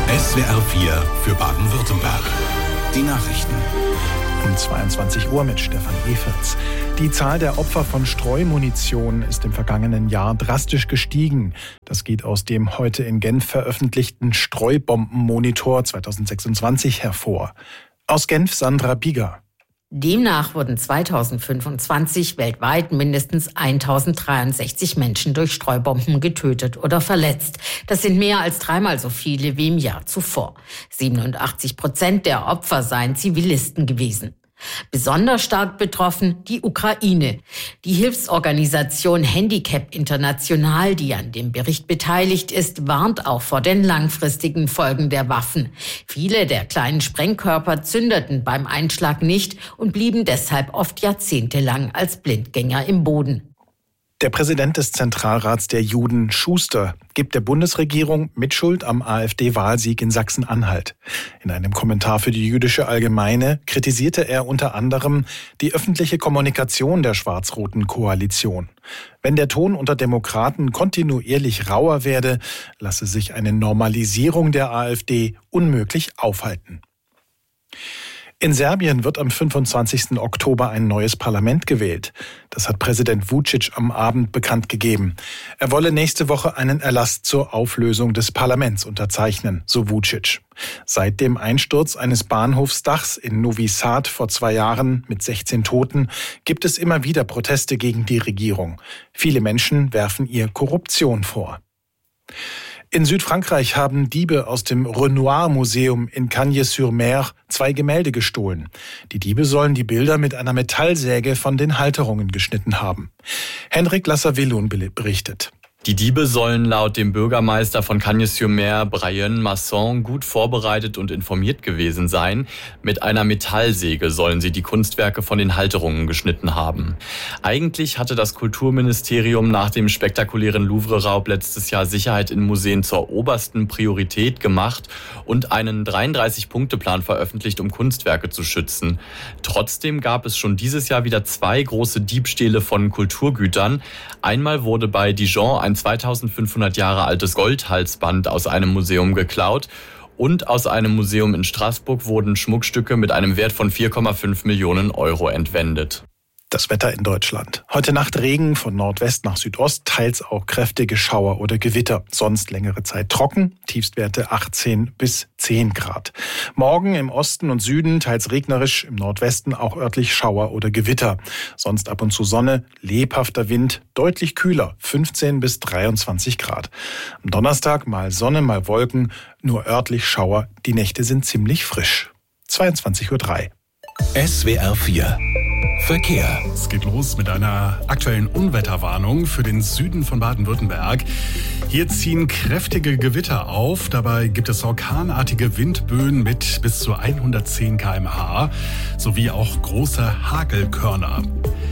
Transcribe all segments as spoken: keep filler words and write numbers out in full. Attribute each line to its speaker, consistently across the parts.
Speaker 1: S W R vier für Baden-Württemberg. Die Nachrichten.
Speaker 2: Um zweiundzwanzig Uhr mit Stefan Eferts. Die Zahl der Opfer von Streumunition ist im vergangenen Jahr drastisch gestiegen. Das geht aus dem heute in Genf veröffentlichten Streubombenmonitor zweitausendsechsundzwanzig hervor. Aus Genf Sandra Bieger.
Speaker 3: Demnach wurden zweitausendfünfundzwanzig weltweit mindestens eintausenddreiundsechzig Menschen durch Streubomben getötet oder verletzt. Das sind mehr als dreimal so viele wie im Jahr zuvor. siebenundachtzig Prozent der Opfer seien Zivilisten gewesen. Besonders stark betroffen die Ukraine. Die Hilfsorganisation Handicap International, die an dem Bericht beteiligt ist, warnt auch vor den langfristigen Folgen der Waffen. Viele der kleinen Sprengkörper zündeten beim Einschlag nicht und blieben deshalb oft jahrzehntelang als Blindgänger im Boden.
Speaker 2: Der Präsident des Zentralrats der Juden, Schuster, gibt der Bundesregierung Mitschuld am AfD-Wahlsieg in Sachsen-Anhalt. In einem Kommentar für die Jüdische Allgemeine kritisierte er unter anderem die öffentliche Kommunikation der schwarz-roten Koalition. Wenn der Ton unter Demokraten kontinuierlich rauer werde, lasse sich eine Normalisierung der AfD unmöglich aufhalten. In Serbien wird am fünfundzwanzigsten Oktober ein neues Parlament gewählt. Das hat Präsident Vučić am Abend bekannt gegeben. Er wolle nächste Woche einen Erlass zur Auflösung des Parlaments unterzeichnen, so Vučić. Seit dem Einsturz eines Bahnhofsdachs in Novi Sad vor zwei Jahren mit sechzehn Toten gibt es immer wieder Proteste gegen die Regierung. Viele Menschen werfen ihr Korruption vor. In Südfrankreich haben Diebe aus dem Renoir-Museum in Cagnes-sur-Mer zwei Gemälde gestohlen. Die Diebe sollen die Bilder mit einer Metallsäge von den Halterungen geschnitten haben. Henrik Lasser-Willun berichtet.
Speaker 4: Die Diebe sollen laut dem Bürgermeister von Cagnes-sur-Mer, Brian Masson, gut vorbereitet und informiert gewesen sein. Mit einer Metallsäge sollen sie die Kunstwerke von den Halterungen geschnitten haben. Eigentlich hatte das Kulturministerium nach dem spektakulären Louvre-Raub letztes Jahr Sicherheit in Museen zur obersten Priorität gemacht und einen dreiunddreißig-Punkte-Plan veröffentlicht, um Kunstwerke zu schützen. Trotzdem gab es schon dieses Jahr wieder zwei große Diebstähle von Kulturgütern. Einmal wurde bei Dijon ein zweitausendfünfhundert Jahre altes Goldhalsband aus einem Museum geklaut und aus einem Museum in Straßburg wurden Schmuckstücke mit einem Wert von vier Komma fünf Millionen Euro entwendet.
Speaker 2: Das Wetter in Deutschland. Heute Nacht Regen von Nordwest nach Südost, teils auch kräftige Schauer oder Gewitter. Sonst längere Zeit trocken, Tiefstwerte achtzehn bis zehn Grad. Morgen im Osten und Süden teils regnerisch, im Nordwesten auch örtlich Schauer oder Gewitter. Sonst ab und zu Sonne, lebhafter Wind, deutlich kühler, fünfzehn bis dreiundzwanzig Grad. Am Donnerstag mal Sonne, mal Wolken, nur örtlich Schauer. Die Nächte sind ziemlich frisch. zweiundzwanzig Uhr drei.
Speaker 1: S W R vier Verkehr.
Speaker 5: Es geht los mit einer aktuellen Unwetterwarnung für den Süden von Baden-Württemberg. Hier ziehen kräftige Gewitter auf. Dabei gibt es orkanartige Windböen mit bis zu hundertzehn Kilometer pro Stunde sowie auch große Hagelkörner.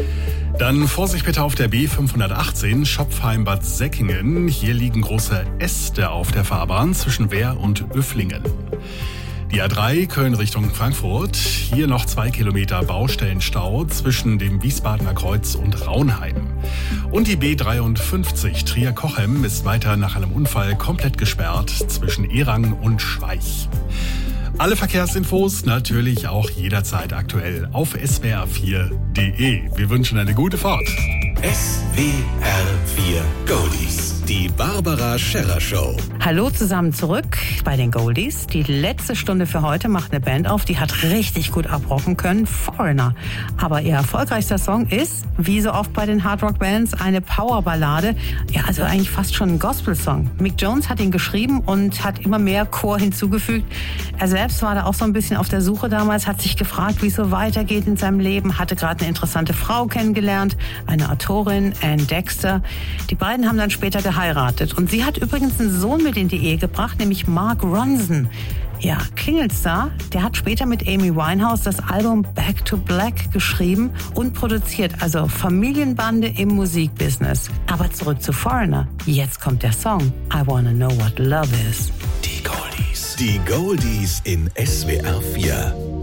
Speaker 5: Dann Vorsicht bitte auf der B fünfhundertachtzehn Schopfheim-Bad Säckingen. Hier liegen große Äste auf der Fahrbahn zwischen Wehr und Üfflingen. Die A drei Köln Richtung Frankfurt. Hier noch zwei Kilometer Baustellenstau zwischen dem Wiesbadener Kreuz und Raunheim. Und die B dreiundfünfzig Trier-Cochem ist weiter nach einem Unfall komplett gesperrt zwischen Erang und Schweich. Alle Verkehrsinfos natürlich auch jederzeit aktuell auf S W R vier Punkt de. Wir wünschen eine gute Fahrt.
Speaker 1: S W R vier Goldies. Die Barbara Scherrer Show.
Speaker 6: Hallo zusammen zurück bei den Goldies. Die letzte Stunde für heute macht eine Band auf, die hat richtig gut abrocken können. Foreigner. Aber ihr erfolgreichster Song ist, wie so oft bei den Hardrock-Bands, eine Powerballade. Ja, also eigentlich fast schon ein Gospel-Song. Mick Jones hat ihn geschrieben und hat immer mehr Chor hinzugefügt. Er selbst war da auch so ein bisschen auf der Suche damals, hat sich gefragt, wie es so weitergeht in seinem Leben, hatte gerade eine interessante Frau kennengelernt, eine Autorin, Anne Dexter. Die beiden haben dann später geheiratet und sie hat übrigens einen Sohn mit in die Ehe gebracht, nämlich Mark Ronson. Ja, klingelt's da? Der hat später mit Amy Winehouse das Album Back to Black geschrieben und produziert, also Familienbande im Musikbusiness. Aber zurück zu Foreigner. Jetzt kommt der Song I Wanna Know What Love Is.
Speaker 1: Die Goldies. Die Goldies in S W R vier.